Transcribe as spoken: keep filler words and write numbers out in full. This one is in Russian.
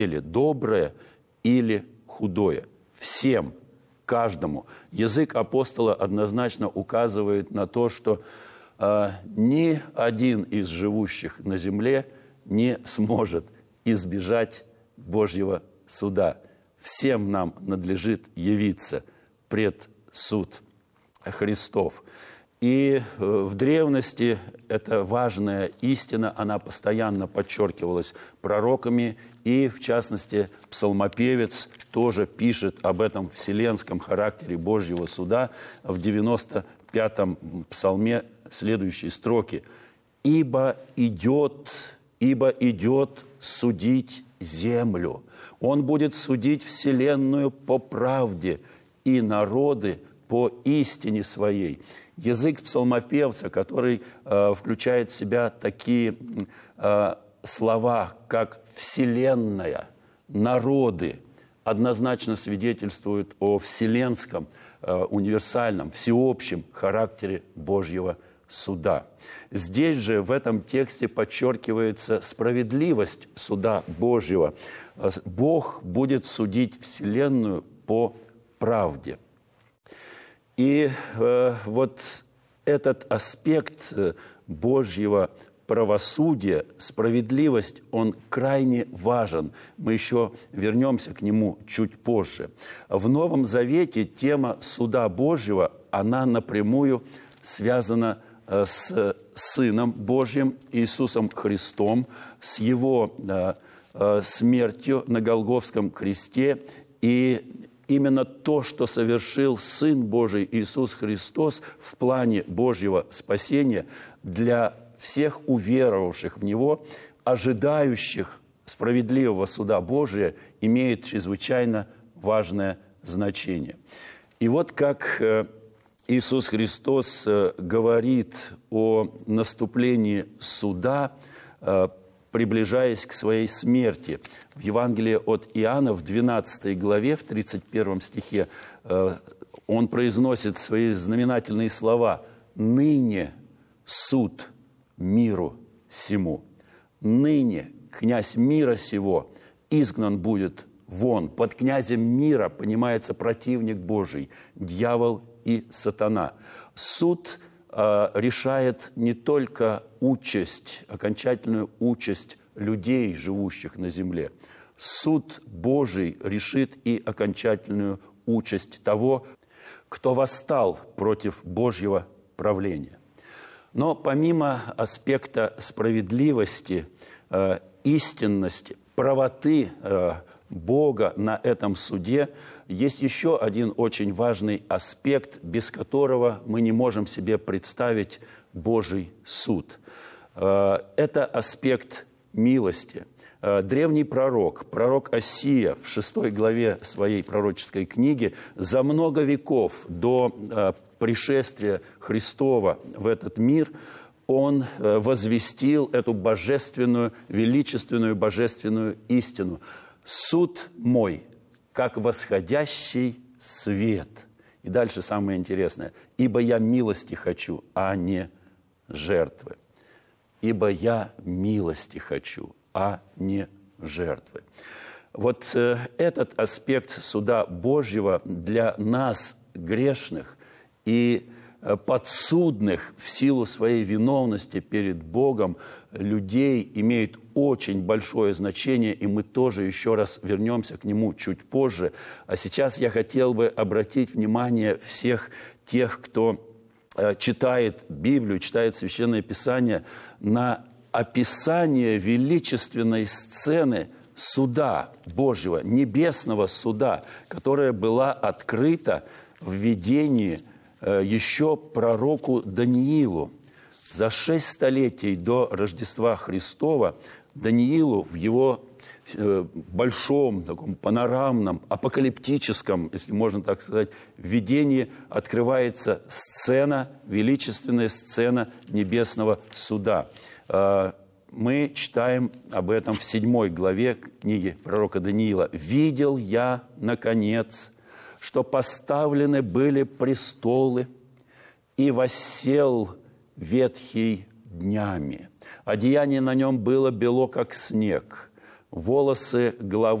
или доброе, или худое. Всем, каждому. Язык апостола однозначно указывает на то, что э, ни один из живущих на земле не сможет избежать Божьего суда. Всем нам надлежит явиться пред суд Христов. И в древности эта важная истина, она постоянно подчеркивалась пророками, и, в частности, псалмопевец тоже пишет об этом вселенском характере Божьего суда в девяносто пятом псалме следующие строки. «Ибо идет, ибо идет судить землю, Он будет судить вселенную по правде и народы по истине своей». Язык псалмопевца, который э, включает в себя такие э, слова, как «вселенная», «народы», однозначно свидетельствуют о вселенском, э, универсальном, всеобщем характере Божьего суда. Здесь же, в этом тексте, подчеркивается справедливость суда Божьего. Бог будет судить вселенную по правде. И э, вот этот аспект Божьего правосудия, справедливость, он крайне важен. Мы еще вернемся к нему чуть позже. В Новом Завете тема суда Божьего, она напрямую связана с Сыном Божьим, Иисусом Христом, с Его э, э, смертью на Голгофском кресте. И именно то, что совершил Сын Божий Иисус Христос в плане Божьего спасения для всех уверовавших в Него, ожидающих справедливого суда Божия, имеет чрезвычайно важное значение. И вот как Иисус Христос говорит о наступлении суда, приближаясь к своей смерти. В Евангелии от Иоанна, в двенадцатой главе, в тридцать первом стихе, он произносит свои знаменательные слова: «Ныне суд миру сему, ныне князь мира сего изгнан будет вон». Под князем мира понимается противник Божий, дьявол и сатана. Суд решает не только участь, окончательную участь людей, живущих на земле. Суд Божий решит и окончательную участь того, кто восстал против Божьего правления. Но помимо аспекта справедливости, истинности, правоты Бога на этом суде, есть еще один очень важный аспект, без которого мы не можем себе представить Божий суд. Это аспект милости. Древний пророк, пророк Осия в шестой главе своей пророческой книги за много веков до пришествия Христова в этот мир он возвестил эту божественную, величественную божественную истину. «Суд мой, как восходящий свет». И дальше самое интересное. «Ибо я милости хочу, а не жертвы». «Ибо я милости хочу, а не жертвы». Вот э, этот аспект суда Божьего для нас, грешных и э, подсудных в силу своей виновности перед Богом людей, имеет очень большое значение, и мы тоже еще раз вернемся к нему чуть позже. А сейчас я хотел бы обратить внимание всех тех, кто читает Библию, читает Священное Писание, на описание величественной сцены суда Божьего, небесного суда, которая была открыта в видении еще пророку Даниилу. За шесть столетий до Рождества Христова Даниилу в его большом, таком панорамном, апокалиптическом, если можно так сказать, видении открывается сцена, величественная сцена небесного суда. Мы читаем об этом в седьмой главе книги пророка Даниила. «Видел я, наконец, что поставлены были престолы, и воссел ветхий днями. Одеяние на нем было бело, как снег. волосы головы